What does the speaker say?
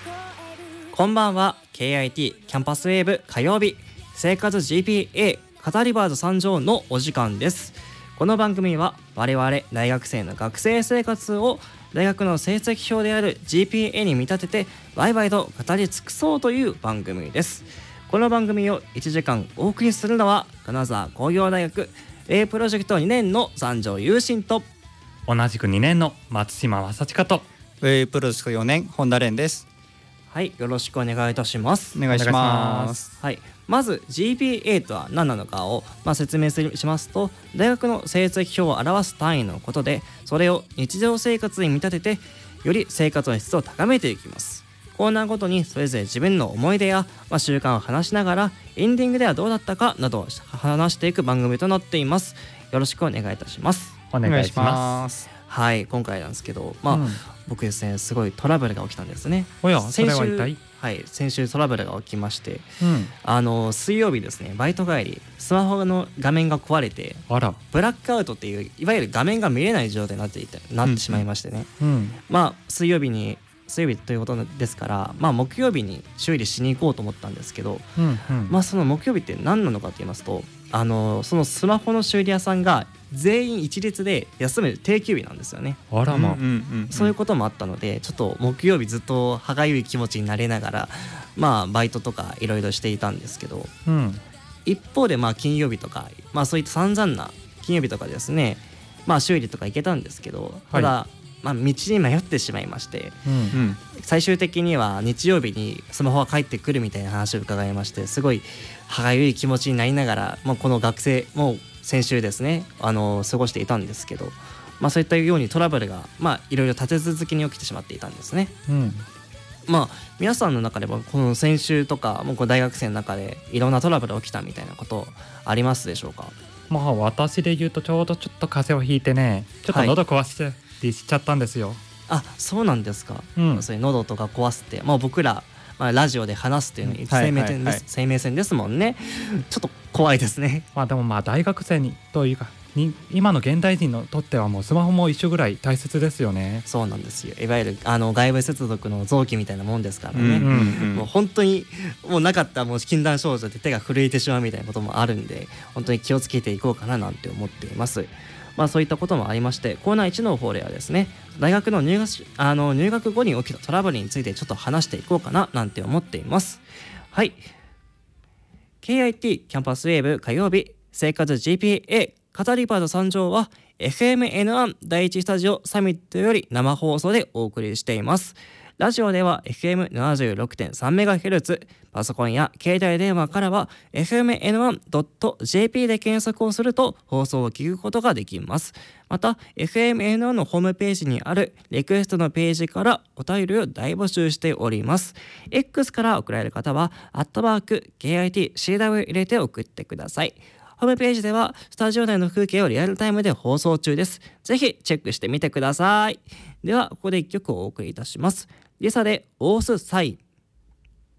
こんばんは。 KIT キャンパスウェーブ火曜日生活 GPA 語りバード参上のお時間です。この番組は我々大学生の学生生活を大学の成績表である GPA に見立ててワイワイと語り尽くそうという番組です。この番組を1時間お送りするのは金沢工業大学 A プロジェクト2年の三条優心と同じく2年の松島正親とプロジェクト4年本田蓮です。 はい、よろしくお願いいたします。 お願いします。 はい、まず GPA とは何なのかを、説明しますと、大学の成績表を表す単位のことで、それを日常生活に見立ててより生活の質を高めていきます。コーナーごとにそれぞれ自分の思い出や、習慣を話しながらエンディングではどうだったかなどを話していく番組となっています。よろしくお願いいたします。 お願いします。 はい、今回なんですけど、僕ですね、すごいトラブルが起きたんですね。 おや、それは一体？ はい、先週トラブルが起きまして、 うん、 水曜日ですね、バイト帰りスマホの画面が壊れて、 あら、 ブラックアウトっていういわゆる画面が見れない状態になってしまいましてね、水曜日ということですから、木曜日に修理しに行こうと思ったんですけど、その木曜日って何なのかと言いますと、そのスマホの修理屋さんが全員一律で休む定休日なんですよね。 あらま、 そういうこともあったので、ちょっと木曜日ずっと歯がゆい気持ちになれながら、バイトとかいろいろしていたんですけど、一方で金曜日とか、そういった散々な金曜日とかですね、修理とか行けたんですけど、ただ、道に迷ってしまいまして、最終的には日曜日にスマホが返ってくるみたいな話を伺いまして、すごい歯がゆい気持ちになりながら、この学生もう先週ですね過ごしていたんですけど、そういったようにトラブルがいろいろ立て続けに起きてしまっていたんですね。皆さんの中でもこの先週とかもう大学生の中でいろんなトラブル起きたみたいなことありますでしょうか？ 私で言うとちょうどちょっと風邪をひいてね、ちょっと喉壊してしちゃったんですよ。 あ、そうなんですか。そういう喉とか壊すって、僕ら、ラジオで話すっていうのに生命線ですもんね。ちょっと怖いですね。 でも大学生にというか今の現代人にとってはもうスマホも一緒ぐらい大切ですよね。 そうなんですよ。いわゆる外部接続の臓器みたいなもんですからね。もう本当にもうなかったらもう禁断症状で手が震えてしまうみたいなこともあるんで、本当に気をつけていこうかななんて思っています。そういったこともありまして、コーナー1の方ではですね、大学の入学後に起きたトラブルについてちょっと話していこうかななんて思っています。はい、 KIT キャンパスウェーブ火曜日生活 GPA 語りバード参上は FMN1 第1スタジオサミットより生放送でお送りしています。ラジオでは FM76.3MHz、 パソコンや携帯電話からは fmn1.jp で検索をすると放送を聞くことができます。また FMN1 のホームページにあるリクエストのページからお便りを大募集しております。 X から送られる方は@KITCW 入れて送ってください。ホームページではスタジオ内の風景をリアルタイムで放送中です。ぜひチェックしてみてください。ではここで1曲をお送りいたします。リサでオースサイ。